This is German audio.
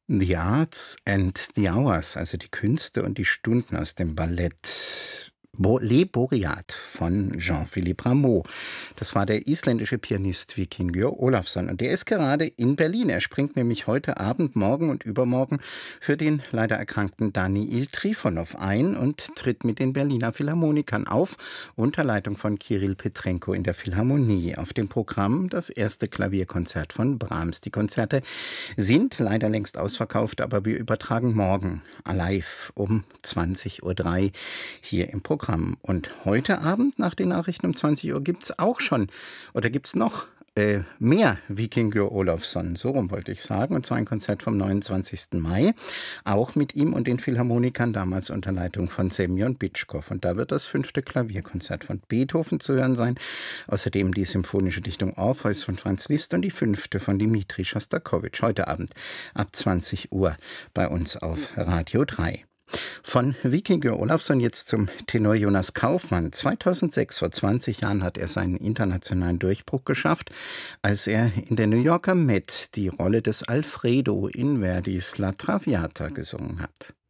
The Arts and the Hours, also die Künste und die Stunden aus dem Ballett Les Boreads von Jean-Philippe Rameau. Das war der isländische Pianist Víkingur Ólafsson und der ist gerade in Berlin. Er springt nämlich heute Abend, morgen und übermorgen für den leider erkrankten Daniil Trifonov ein und tritt mit den Berliner Philharmonikern auf, unter Leitung von Kirill Petrenko in der Philharmonie. Auf dem Programm das erste Klavierkonzert von Brahms. Die Konzerte sind leider längst ausverkauft, aber wir übertragen morgen live um 20:03 Uhr hier im Programm. Und heute Abend nach den Nachrichten um 20 Uhr gibt es auch schon, oder gibt es noch mehr Víkingur Ólafsson, so rum wollte ich sagen, und zwar ein Konzert vom 29. Mai, auch mit ihm und den Philharmonikern, damals unter Leitung von Semyon Bitschkow. Und da wird das 5. Klavierkonzert von Beethoven zu hören sein, außerdem die symphonische Dichtung Orpheus von Franz Liszt und die 5. von Dmitri Schostakowitsch, heute Abend ab 20 Uhr bei uns auf Radio 3. Von Víkingur Ólafsson jetzt zum Tenor Jonas Kaufmann. 2006, vor 20 Jahren, hat er seinen internationalen Durchbruch geschafft, als er in der New Yorker Met die Rolle des Alfredo in Verdis La Traviata gesungen hat.